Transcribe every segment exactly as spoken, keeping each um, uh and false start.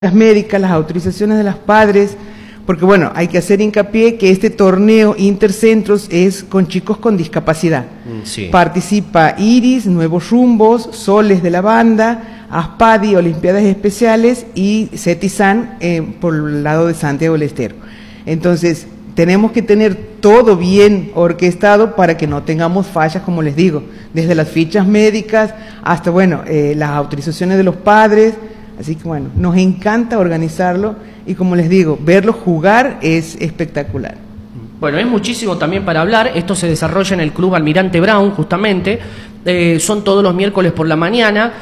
las médicas, las autorizaciones de los padres, porque bueno, hay que hacer hincapié que este torneo intercentros es con chicos con discapacidad. Sí. Participa Iris, Nuevos Rumbos, Soles de la Banda, Aspadi, Olimpiadas Especiales y Cetizán eh, por el lado de Santiago del Estero. Entonces, tenemos que tener todo bien orquestado para que no tengamos fallas, como les digo, desde las fichas médicas hasta, bueno, eh, las autorizaciones de los padres. Así que bueno, nos encanta organizarlo y como les digo, verlo jugar es espectacular. Bueno, es muchísimo también para hablar. Esto se desarrolla en el Club Almirante Brown, justamente. Eh, son todos los miércoles por la mañana.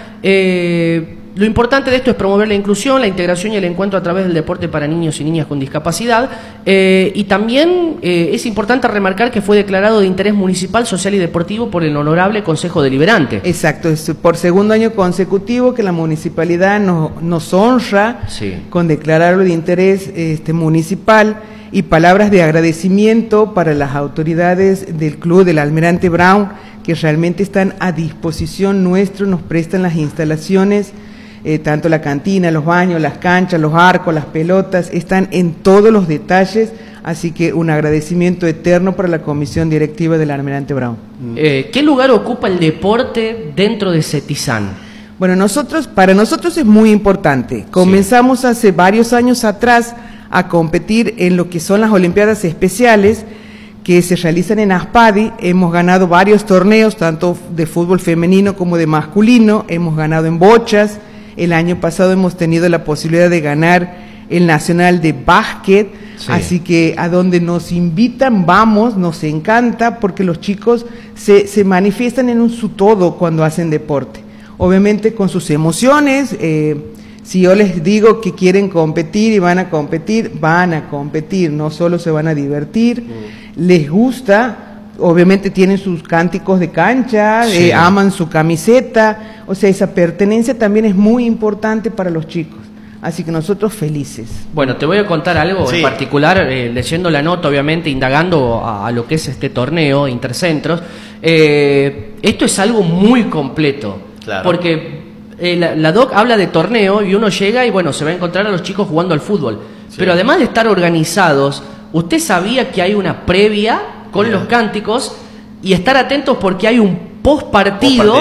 Eh, lo importante de esto es promover la inclusión, la integración y el encuentro a través del deporte para niños y niñas con discapacidad. Eh, y también eh, es importante remarcar que fue declarado de interés municipal, social y deportivo por el Honorable Consejo Deliberante. Exacto, es por segundo año consecutivo que la municipalidad nos, nos honra sí. con declararlo de interés este, municipal. Y palabras de agradecimiento para las autoridades del Club del Almirante Brown, que realmente están a disposición nuestro, nos prestan las instalaciones, eh, tanto la cantina, los baños, las canchas, los arcos, las pelotas, están en todos los detalles, así que un agradecimiento eterno para la comisión directiva del Almirante Brown. Eh, ¿Qué lugar ocupa el deporte dentro de Cetizán? Bueno, nosotros, para nosotros es muy importante. Comenzamos sí. hace varios años atrás a competir en lo que son las Olimpiadas Especiales que se realizan en Aspadi. Hemos ganado varios torneos, tanto de fútbol femenino como de masculino, hemos ganado en bochas, el año pasado hemos tenido la posibilidad de ganar el nacional de básquet, sí. así que a donde nos invitan vamos, nos encanta porque los chicos se, se manifiestan en un su todo cuando hacen deporte, obviamente con sus emociones. eh, Si yo les digo que quieren competir y van a competir, van a competir, no solo se van a divertir, mm. les gusta, obviamente tienen sus cánticos de cancha, sí. eh, aman su camiseta, o sea, esa pertenencia también es muy importante para los chicos, así que nosotros felices. Bueno, te voy a contar algo sí. en particular, eh, leyendo la nota, obviamente, indagando a, a lo que es este torneo, Intercentros, eh, esto es algo muy completo, claro. porque... Eh, la, la doc habla de torneo y uno llega y bueno, se va a encontrar a los chicos jugando al fútbol. Sí. Pero además de estar organizados, ¿usted sabía que hay una previa con Bien. los cánticos y estar atentos porque hay un post partido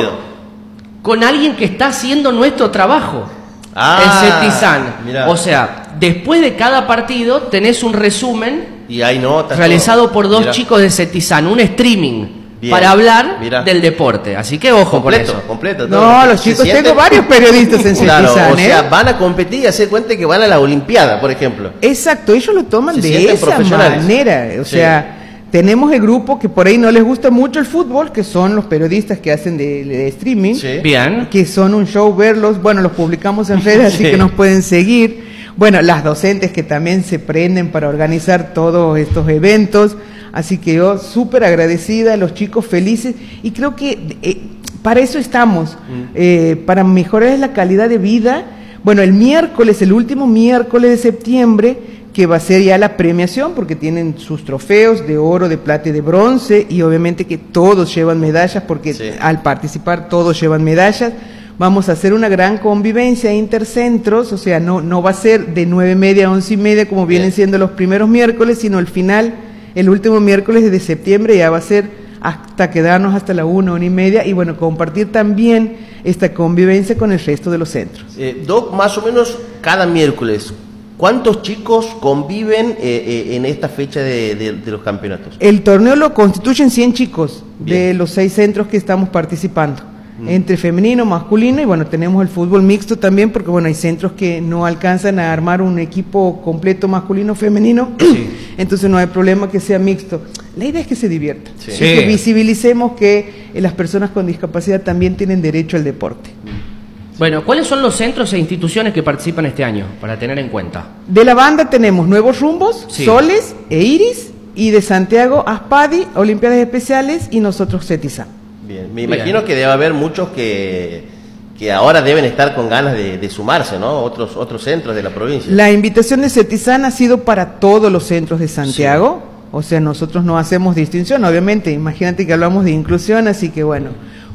con alguien que está haciendo nuestro trabajo ah, en Cetizán? Mirá. O sea, después de cada partido tenés un resumen y hay notas, realizado todo. por dos Mirá. chicos de Cetizán, un streaming. Bien. Para hablar Mirá. del deporte, así que ojo completo, con eso. Completo, no, los chicos, tengo varios periodistas en Cetizán, claro, o ¿eh? sea, van a competir y hacer cuenta que van a la Olimpiada, por ejemplo. Exacto, ellos lo toman Se de esa manera, o sí. sea, tenemos el grupo que por ahí no les gusta mucho el fútbol, que son los periodistas que hacen de, de streaming, sí. Bien. que son un show verlos, bueno, los publicamos en redes, sí. así que nos pueden seguir. Bueno, las docentes que también se prenden para organizar todos estos eventos. Así que yo súper agradecida, los chicos felices, y creo que eh, para eso estamos, mm. eh, para mejorar la calidad de vida. Bueno, el miércoles, el último miércoles de septiembre, que va a ser ya la premiación, porque tienen sus trofeos de oro, de plata y de bronce, y obviamente que todos llevan medallas, porque sí. al participar todos llevan medallas. Vamos a hacer una gran convivencia intercentros, o sea, no, no va a ser de nueve y media a once y media como Bien. vienen siendo los primeros miércoles, sino al final... El último miércoles de septiembre ya va a ser hasta quedarnos hasta la una, una y media y bueno, compartir también esta convivencia con el resto de los centros. Eh, Doc, más o menos cada miércoles, ¿cuántos chicos conviven eh, eh, en esta fecha de, de, de los campeonatos? El torneo lo constituyen cien chicos Bien. de los seis centros que estamos participando. Entre femenino, masculino y bueno, tenemos el fútbol mixto también porque bueno, hay centros que no alcanzan a armar un equipo completo masculino femenino, sí. entonces no hay problema que sea mixto. La idea es que se diviertan, sí. Sí. que visibilicemos que eh, las personas con discapacidad también tienen derecho al deporte. Bueno, ¿cuáles son los centros e instituciones que participan este año para tener en cuenta? De la banda tenemos Nuevos Rumbos, sí. Soles e Iris, y de Santiago Aspadi, Olimpiadas Especiales y nosotros Cetizán. Bien, me imagino Bien. que debe haber muchos que, que ahora deben estar con ganas de, de sumarse, ¿no? Otros, otros centros de la provincia. La invitación de Cetizán ha sido para todos los centros de Santiago, sí. o sea, nosotros no hacemos distinción, obviamente, imagínate que hablamos de inclusión, así que bueno,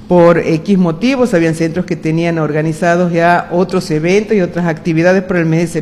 por X motivos, habían centros que tenían organizados ya otros eventos y otras actividades por el mes de